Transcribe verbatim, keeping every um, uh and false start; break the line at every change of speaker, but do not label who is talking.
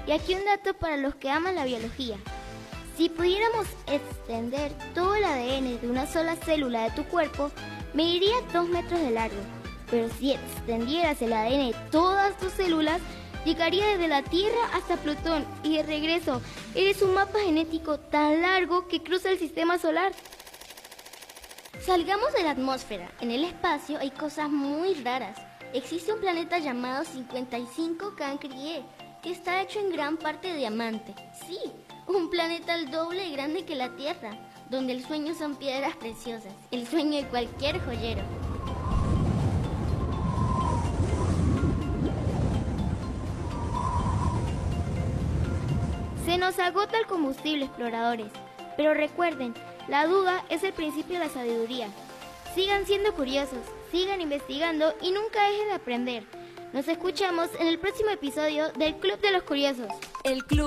Y aquí un dato para los que aman la biología. Si pudiéramos extender todo el A D N de una sola célula de tu cuerpo, mediría dos metros de largo. Pero si extendieras el A D N de todas tus células, llegaría desde la Tierra hasta Plutón y de regreso. Eres un mapa genético tan largo que cruza el sistema solar. Salgamos de la atmósfera. En el espacio hay cosas muy raras. Existe un planeta llamado cincuenta y cinco Cancri, que está hecho en gran parte de diamante. Sí, un planeta al doble de grande que la Tierra, donde el sueño son piedras preciosas, el sueño de cualquier joyero. Se nos agota el combustible, exploradores, pero recuerden, la duda es el principio de la sabiduría. Sigan siendo curiosos, sigan investigando y nunca dejen de aprender. Nos escuchamos en el próximo episodio del Club de los Curiosos.
El Club